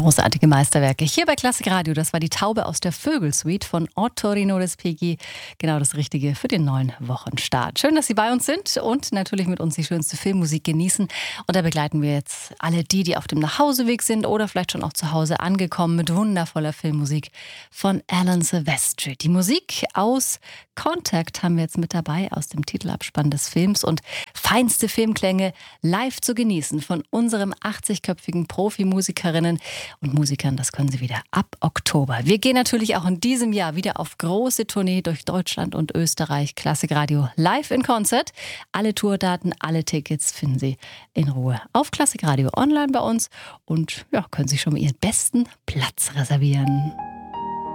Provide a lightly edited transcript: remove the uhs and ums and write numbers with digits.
Großartige Meisterwerke. Hier bei Klassik Radio, das war die Taube aus der Vögelsuite von Ottorino Respighi. Genau das Richtige für den neuen Wochenstart. Schön, dass Sie bei uns sind und natürlich mit uns die schönste Filmmusik genießen. Und da begleiten wir jetzt alle die auf dem Nachhauseweg sind oder vielleicht schon auch zu Hause angekommen mit wundervoller Filmmusik von Alan Silvestri. Die Musik aus Contact haben wir jetzt mit dabei aus dem Titelabspann des Films und feinste Filmklänge live zu genießen von unserem 80-köpfigen Profimusikerinnen und Musikern. Das können Sie wieder ab Oktober. Wir gehen natürlich auch in diesem Jahr wieder auf große Tournee durch Deutschland und Österreich. Klassik Radio live in Konzert. Alle Tourdaten, alle Tickets finden Sie in Ruhe auf Klassik Radio online bei uns und können Sie schon mal Ihren besten Platz reservieren.